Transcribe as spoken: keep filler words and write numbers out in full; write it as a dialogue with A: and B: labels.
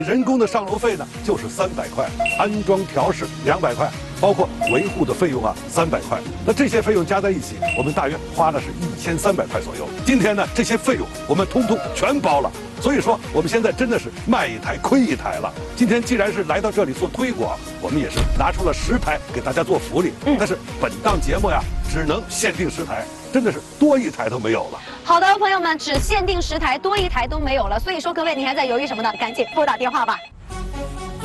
A: 人工的上楼费呢就是三百块，安装调试两百块，包括维护的费用啊三百块。那这些费用加在一起，我们大约花了是一千三百块左右。今天呢，这些费用我们通通全包了。所以说，我们现在真的是卖一台亏一台了。今天既然是来到这里做推广，我们也是拿出了十台给大家做福利。嗯，但是本档节目呀，只能限定十台，真的是多一台都没有了。
B: 好的，朋友们，只限定十台，多一台都没有了。所以说，各位，你还在犹豫什么呢？赶紧拨打电话吧。